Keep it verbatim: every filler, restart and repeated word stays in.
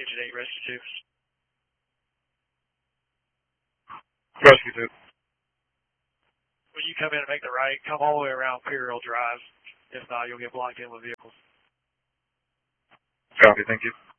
Engine eight, Rescue two. Rescue two. When you come in and make the right, come all the way around Imperial Drive. If not, you'll get blocked in with vehicles. Copy, thank you.